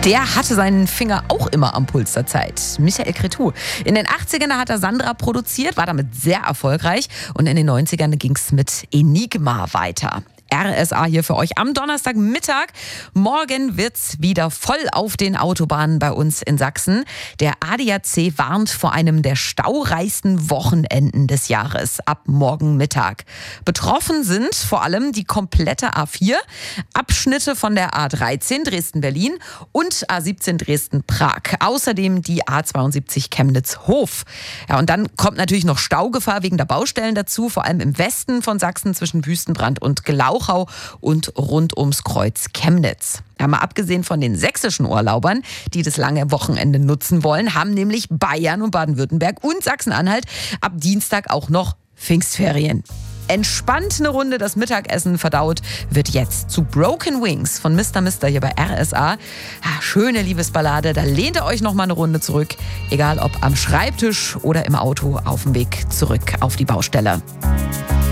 Der hatte seinen Finger auch immer am Puls der Zeit. Michael Cretu. In den 80ern hat er Sandra produziert, war damit sehr erfolgreich. Und in den 90ern ging es mit Enigma weiter. RSA hier für euch am Donnerstagmittag. Morgen wird's wieder voll auf den Autobahnen bei uns in Sachsen. Der ADAC warnt vor einem der staureichsten Wochenenden des Jahres ab morgen Mittag. Betroffen sind vor allem die komplette A4, Abschnitte von der A13 Dresden-Berlin und A17 Dresden-Prag. Außerdem die A72 Chemnitz-Hof. Ja, und dann kommt natürlich noch Staugefahr wegen der Baustellen dazu, vor allem im Westen von Sachsen zwischen Wüstenbrand und Glauchau und rund ums Kreuz Chemnitz. Ja, mal abgesehen von den sächsischen Urlaubern, die das lange Wochenende nutzen wollen, haben nämlich Bayern und Baden-Württemberg und Sachsen-Anhalt ab Dienstag auch noch Pfingstferien. Entspannt eine Runde das Mittagessen verdaut wird jetzt zu Broken Wings von Mr. Mister hier bei RSA. Schöne Liebesballade, da lehnt ihr euch noch mal eine Runde zurück. Egal ob am Schreibtisch oder im Auto auf dem Weg zurück auf die Baustelle.